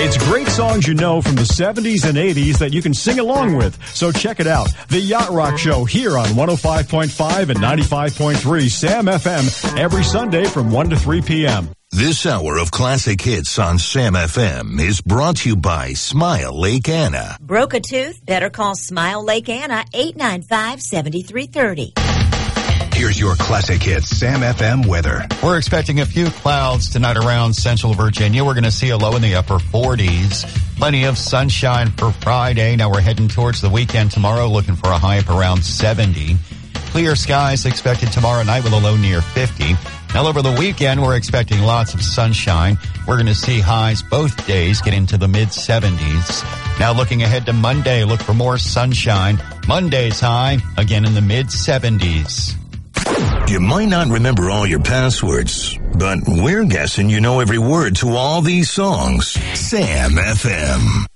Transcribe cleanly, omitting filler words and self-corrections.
It's great songs you know from the 70s and 80s that you can sing along with. So check it out. The Yacht Rock Show here on 105.5 and 95.3 Sam FM every Sunday from 1 to 3 p.m. This hour of classic hits on Sam FM is brought to you by Smile Lake Anna. Broke a tooth? Better call Smile Lake Anna, 895-7330. Here's your classic hits Sam FM weather. We're expecting a few clouds tonight around central Virginia. We're going to see a low in the upper 40s. Plenty of sunshine for Friday. Now we're heading towards the weekend tomorrow, looking for a high of around 70. Clear skies expected tomorrow night with a low near 50. Now over the weekend, we're expecting lots of sunshine. We're going to see highs both days get into the mid-70s. Now looking ahead to Monday, look for more sunshine. Monday's high, again in the mid-70s. You might not remember all your passwords, but we're guessing you know every word to all these songs. Sam FM.